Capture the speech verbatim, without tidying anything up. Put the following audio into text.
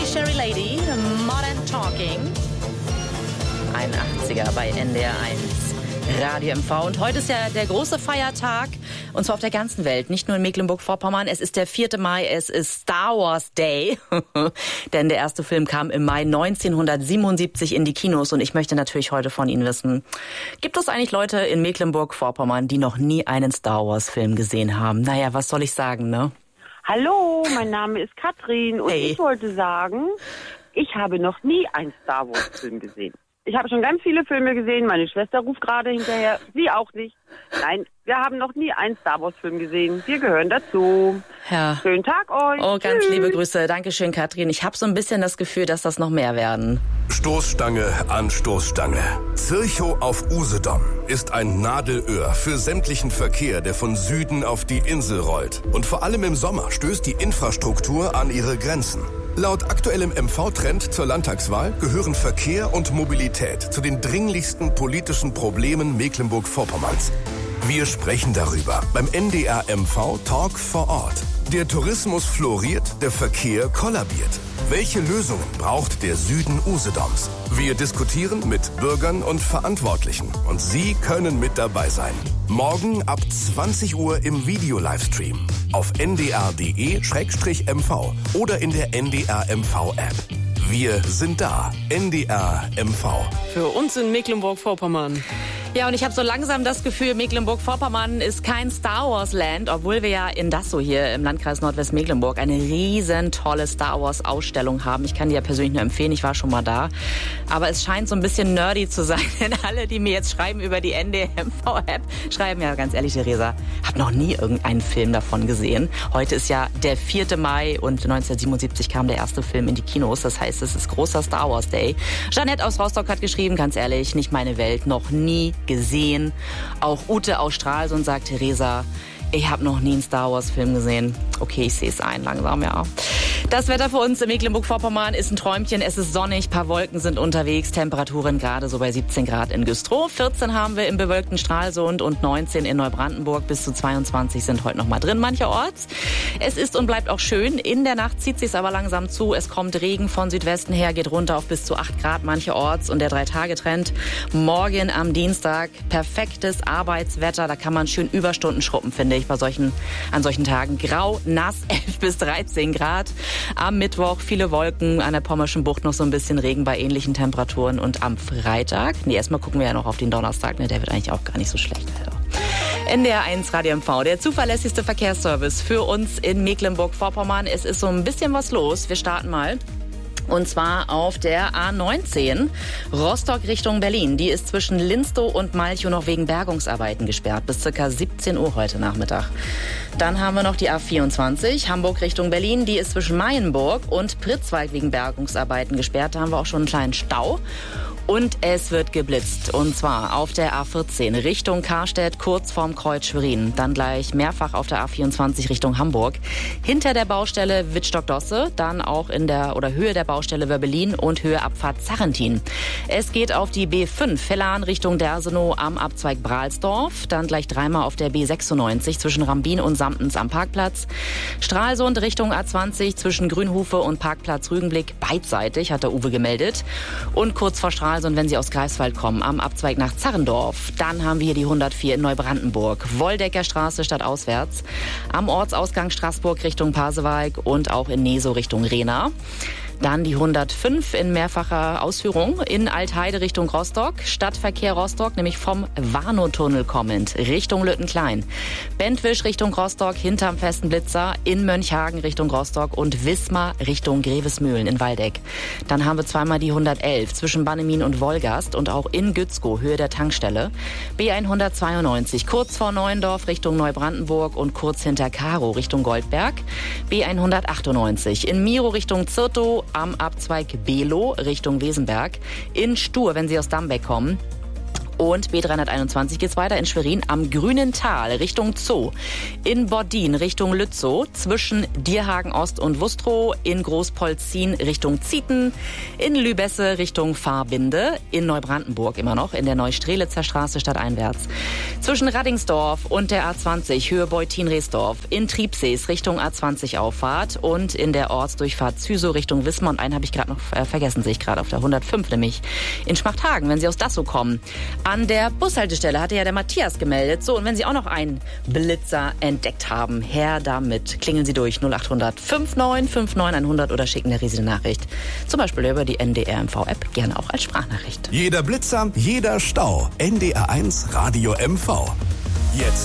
Cherry Lady, Modern Talking. einundachtziger bei N D R eins Radio M V. Und heute ist ja der große Feiertag, und zwar auf der ganzen Welt, nicht nur in Mecklenburg-Vorpommern. Es ist der vierte Mai, es ist Star Wars Day, denn der erste Film kam im Mai neunzehnhundertsiebenundsiebzig in die Kinos. Und ich möchte natürlich heute von Ihnen wissen, gibt es eigentlich Leute in Mecklenburg-Vorpommern, die noch nie einen Star Wars-Film gesehen haben? Naja, was soll ich sagen, ne? Hallo, mein Name ist Katrin und Hey. ich wollte sagen, ich habe noch nie einen Star Wars-Film gesehen. Ich habe schon ganz viele Filme gesehen, meine Schwester ruft gerade hinterher, sie auch nicht. Nein, wir haben noch nie einen Star Wars-Film gesehen. Wir gehören dazu. Ja. Schönen Tag euch. Oh, ganz Tschüss. liebe Grüße. Dankeschön, Katrin. Ich habe so ein bisschen das Gefühl, dass das noch mehr werden. Stoßstange an Stoßstange. Zirchow auf Usedom ist ein Nadelöhr für sämtlichen Verkehr, der von Süden auf die Insel rollt. Und vor allem im Sommer stößt die Infrastruktur an ihre Grenzen. Laut aktuellem M V-Trend zur Landtagswahl gehören Verkehr und Mobilität zu den dringlichsten politischen Problemen Mecklenburg-Vorpommerns. Wir sprechen darüber beim N D R M V Talk vor Ort. Der Tourismus floriert, der Verkehr kollabiert. Welche Lösungen braucht der Süden Usedoms? Wir diskutieren mit Bürgern und Verantwortlichen. Und Sie können mit dabei sein. Morgen ab zwanzig Uhr im Video-Livestream auf n d r punkt d e slash m v oder in der N D R M V-App. Wir sind da. N D R M V. Für uns in Mecklenburg-Vorpommern. Ja, und ich habe so langsam das Gefühl, Mecklenburg-Vorpommern ist kein Star Wars Land, obwohl wir ja in Dassow hier im Landkreis Nordwestmecklenburg eine riesen tolle Star Wars Ausstellung haben. Ich kann die ja persönlich nur empfehlen, ich war schon mal da. Aber es scheint so ein bisschen nerdy zu sein, denn alle, die mir jetzt schreiben über die N D R M V-App, schreiben ja ganz ehrlich, Theresa, hab noch nie irgendeinen Film davon gesehen. Heute ist ja der vierte Mai und neunzehnhundertsiebenundsiebzig kam der erste Film in die Kinos. Das heißt, es ist großer Star Wars Day. Jeanette aus Rostock hat geschrieben, ganz ehrlich, nicht meine Welt, noch nie gesehen. Auch Ute aus Stralsund sagt, Theresa, ich habe noch nie einen Star Wars Film gesehen. Okay, ich sehe es ein, langsam, ja. Das Wetter für uns in Mecklenburg-Vorpommern ist ein Träumchen. Es ist sonnig, paar Wolken sind unterwegs, Temperaturen gerade so bei siebzehn Grad in Güstrow. vierzehn haben wir im bewölkten Stralsund und neunzehn in Neubrandenburg. Bis zu zweiundzwanzig sind heute noch mal drin mancherorts. Es ist und bleibt auch schön. In der Nacht zieht sich's aber langsam zu. Es kommt Regen von Südwesten her, geht runter auf bis zu acht Grad mancherorts. Und der Drei-Tage-Trend morgen am Dienstag. Perfektes Arbeitswetter. Da kann man schön Überstunden schruppen, finde ich, bei solchen, an solchen Tagen. Grau, nass, elf bis dreizehn Grad. Am Mittwoch viele Wolken, an der Pommerschen Bucht noch so ein bisschen Regen bei ähnlichen Temperaturen. Und am Freitag, nee, erstmal gucken wir ja noch auf den Donnerstag, ne, der wird eigentlich auch gar nicht so schlecht. Also. N D R eins Radio M V, der zuverlässigste Verkehrsservice für uns in Mecklenburg-Vorpommern. Es ist so ein bisschen was los. Wir starten mal. Und zwar auf der A neunzehn, Rostock Richtung Berlin. Die ist zwischen Linstow und Malchow noch wegen Bergungsarbeiten gesperrt, bis circa siebzehn Uhr heute Nachmittag. Dann haben wir noch die A vierundzwanzig, Hamburg Richtung Berlin. Die ist zwischen Mayenburg und Pritzwalk wegen Bergungsarbeiten gesperrt. Da haben wir auch schon einen kleinen Stau. Und es wird geblitzt. Und zwar auf der A vierzehn Richtung Karstedt, kurz vorm Kreuz Schwerin. Dann gleich mehrfach auf der A vierundzwanzig Richtung Hamburg. Hinter der Baustelle Wittstock-Dosse, dann auch in der oder Höhe der Baustelle Wörbelin und Höhe Abfahrt Zarentin. Es geht auf die B fünf, Hellan Richtung Dersenow am Abzweig Brahlsdorf. Dann gleich dreimal auf der B sechsundneunzig zwischen Rambin und Samtens am Parkplatz. Stralsund Richtung A zwanzig zwischen Grünhufe und Parkplatz Rügenblick beidseitig, hat der Uwe gemeldet. Und kurz vor Stralsund, wenn Sie aus Greifswald kommen, am Abzweig nach Zarrendorf. Dann haben wir hier die hundertvier in Neubrandenburg. Woldecker Straße stadtauswärts. Am Ortsausgang Straßburg Richtung Pasewalk und auch in Nesow Richtung Rehna. Dann die hundertfünf in mehrfacher Ausführung in Altheide Richtung Rostock. Stadtverkehr Rostock, nämlich vom Warnow-Tunnel kommend Richtung Lüttenklein. Bentwisch Richtung Rostock, hinterm Festen Blitzer. In Mönchhagen Richtung Rostock und Wismar Richtung Grevesmühlen in Waldeck. Dann haben wir zweimal die hundertelf zwischen Bannemin und Wolgast und auch in Gützkow, Höhe der Tankstelle. B hundertzweiundneunzig kurz vor Neuendorf Richtung Neubrandenburg und kurz hinter Karow Richtung Goldberg. B hundertachtundneunzig in Miro Richtung Zirtow, am Abzweig Below Richtung Wesenberg. In Stur, wenn Sie aus Dambeck kommen. Und B dreihunderteinundzwanzig geht's weiter in Schwerin am Grünen Tal Richtung Zoo. In Bordin Richtung Lützow, zwischen Dierhagen Ost und Wustrow. In Großpolzin Richtung Zieten. In Lübesse Richtung Fahrbinde. In Neubrandenburg immer noch in der Neustrelitzer Straße stadteinwärts. Zwischen Raddingsdorf und der A zwanzig Höhe Beutin-Rehsdorf. In Triebsees Richtung A zwanzig Auffahrt. Und in der Ortsdurchfahrt Züsow Richtung Wismar. Und einen habe ich gerade noch äh, vergessen, sehe ich gerade auf der hundertfünf, nämlich in Schmachthagen, wenn Sie aus Dassow kommen. An der Bushaltestelle hatte ja der Matthias gemeldet. So, und wenn Sie auch noch einen Blitzer entdeckt haben, her damit. Klingeln Sie durch null acht hundert neunundfünfzig neunundfünfzig hundert oder schicken der Riese eine Nachricht. Zum Beispiel über die N D R M V-App, gerne auch als Sprachnachricht. Jeder Blitzer, jeder Stau. N D R eins Radio M V. Jetzt